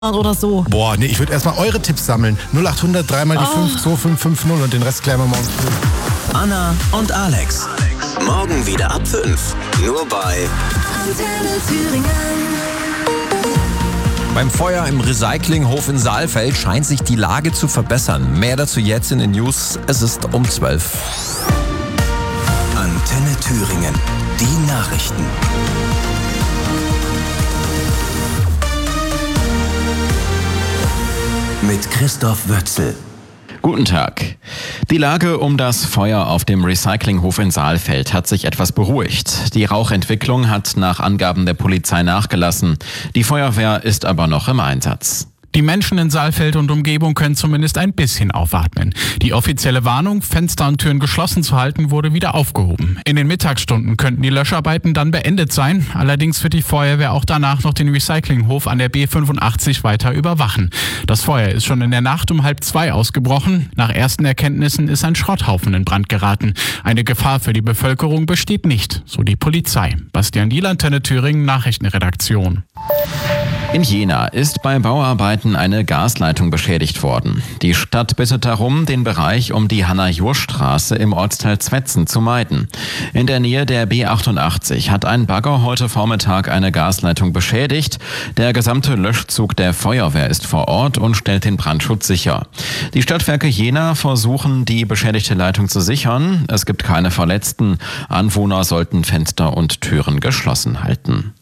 oder so. Boah, nee, ich würde erstmal eure Tipps sammeln. 0800 3 mal die 5 2550 und den Rest klären wir morgen früh. Anna und Alex. Morgen wieder ab 5. Nur bei Antenne Thüringen. Beim Feuer im Recyclinghof in Saalfeld scheint sich die Lage zu verbessern. Mehr dazu jetzt in den News. Es ist um 12. Antenne Thüringen. Die Nachrichten. Mit Christoph Wötzel. Guten Tag. Die Lage um das Feuer auf dem Recyclinghof in Saalfeld hat sich etwas beruhigt. Die Rauchentwicklung hat nach Angaben der Polizei nachgelassen. Die Feuerwehr ist aber noch im Einsatz. Die Menschen in Saalfeld und Umgebung können zumindest ein bisschen aufatmen. Die offizielle Warnung, Fenster und Türen geschlossen zu halten, wurde wieder aufgehoben. In den Mittagsstunden könnten die Löscharbeiten dann beendet sein. Allerdings wird die Feuerwehr auch danach noch den Recyclinghof an der B85 weiter überwachen. Das Feuer ist schon in der Nacht um 1:30 ausgebrochen. Nach ersten Erkenntnissen ist ein Schrotthaufen in Brand geraten. Eine Gefahr für die Bevölkerung besteht nicht, so die Polizei. Bastian Diel, Antenne Thüringen, Nachrichtenredaktion. In Jena ist bei Bauarbeiten eine Gasleitung beschädigt worden. Die Stadt bittet darum, den Bereich um die Hanna-Jursch-Straße im Ortsteil Zwetzen zu meiden. In der Nähe der B88 hat ein Bagger heute Vormittag eine Gasleitung beschädigt. Der gesamte Löschzug der Feuerwehr ist vor Ort und stellt den Brandschutz sicher. Die Stadtwerke Jena versuchen, die beschädigte Leitung zu sichern. Es gibt keine Verletzten. Anwohner sollten Fenster und Türen geschlossen halten.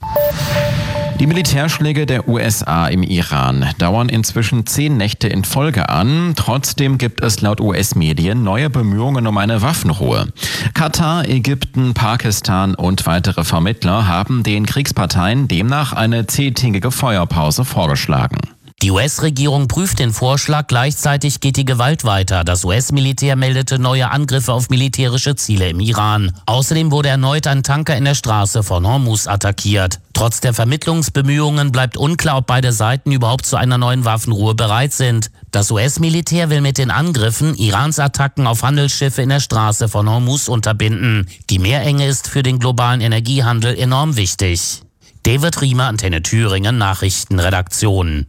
Die Militärschläge der USA im Iran dauern inzwischen 10 Nächte in Folge an. Trotzdem gibt es laut US-Medien neue Bemühungen um eine Waffenruhe. Katar, Ägypten, Pakistan und weitere Vermittler haben den Kriegsparteien demnach eine 10-tägige Feuerpause vorgeschlagen. Die US-Regierung prüft den Vorschlag, gleichzeitig geht die Gewalt weiter. Das US-Militär meldete neue Angriffe auf militärische Ziele im Iran. Außerdem wurde erneut ein Tanker in der Straße von Hormuz attackiert. Trotz der Vermittlungsbemühungen bleibt unklar, ob beide Seiten überhaupt zu einer neuen Waffenruhe bereit sind. Das US-Militär will mit den Angriffen Irans Attacken auf Handelsschiffe in der Straße von Hormuz unterbinden. Die Meerenge ist für den globalen Energiehandel enorm wichtig. David Riemer, Antenne Thüringen, Nachrichtenredaktion.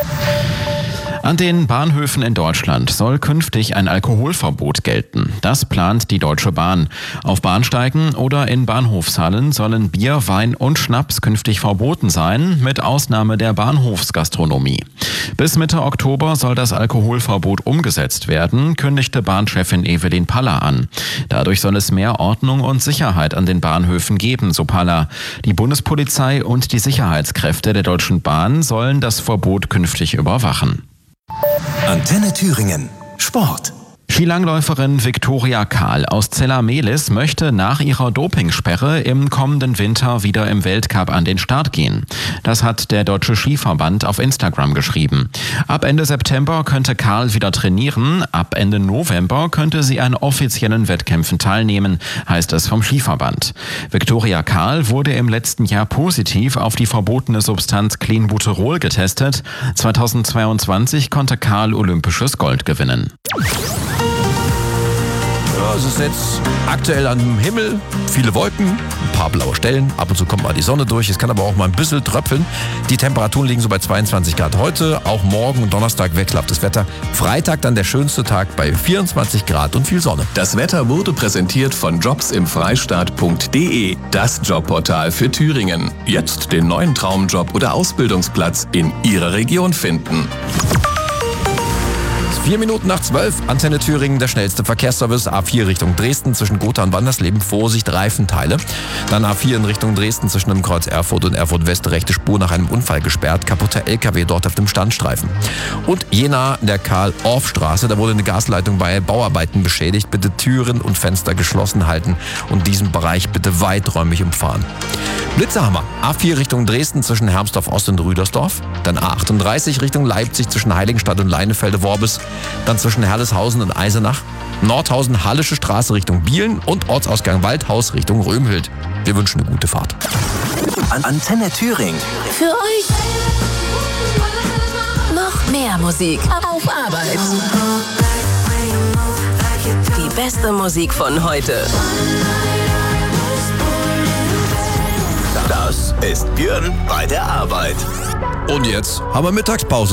An den Bahnhöfen in Deutschland soll künftig ein Alkoholverbot gelten. Das plant die Deutsche Bahn. Auf Bahnsteigen oder in Bahnhofshallen sollen Bier, Wein und Schnaps künftig verboten sein, mit Ausnahme der Bahnhofsgastronomie. Bis Mitte Oktober soll das Alkoholverbot umgesetzt werden, kündigte Bahnchefin Evelyn Paller an. Dadurch soll es mehr Ordnung und Sicherheit an den Bahnhöfen geben, so Paller. Die Bundespolizei und die Sicherheitskräfte der Deutschen Bahn sollen das Verbot künftig überwachen. Antenne Thüringen. Sport. Skilangläuferin Viktoria Kahl aus Zella-Mehlis möchte nach ihrer Dopingsperre im kommenden Winter wieder im Weltcup an den Start gehen. Das hat der Deutsche Skiverband auf Instagram geschrieben. Ab Ende September könnte Kahl wieder trainieren. Ab Ende November könnte sie an offiziellen Wettkämpfen teilnehmen, heißt es vom Skiverband. Viktoria Kahl wurde im letzten Jahr positiv auf die verbotene Substanz Clenbuterol getestet. 2022 konnte Kahl olympisches Gold gewinnen. Ja, es ist jetzt aktuell am Himmel, viele Wolken, ein paar blaue Stellen, ab und zu kommt mal die Sonne durch, es kann aber auch mal ein bisschen tröpfeln. Die Temperaturen liegen so bei 22 Grad heute, auch morgen und Donnerstag wechselhaftes Wetter. Freitag dann der schönste Tag bei 24 Grad und viel Sonne. Das Wetter wurde präsentiert von jobsimfreistaat.de, das Jobportal für Thüringen. Jetzt den neuen Traumjob oder Ausbildungsplatz in Ihrer Region finden. 4 Minuten nach 12, Antenne Thüringen, der schnellste Verkehrsservice. A4 Richtung Dresden zwischen Gotha und Wandersleben, Vorsicht, Reifenteile. Dann A4 in Richtung Dresden zwischen dem Kreuz Erfurt und Erfurt West, rechte Spur nach einem Unfall gesperrt, kaputter LKW dort auf dem Standstreifen. Und Jena, der Karl-Orff-Straße, da wurde eine Gasleitung bei Bauarbeiten beschädigt. Bitte Türen und Fenster geschlossen halten und diesen Bereich bitte weiträumig umfahren. Blitzerhammer, A4 Richtung Dresden zwischen Hermsdorf Ost und Rüdersdorf. Dann A38 Richtung Leipzig zwischen Heiligenstadt und Leinefelde-Worbis. Dann zwischen Herleshausen und Eisenach. Nordhausen, Hallische Straße Richtung Bielen und Ortsausgang Waldhaus Richtung Römhild. Wir wünschen eine gute Fahrt. Antenne Thüringen. Für euch noch mehr Musik auf Arbeit. Die beste Musik von heute. Das ist Björn bei der Arbeit. Und jetzt haben wir Mittagspause.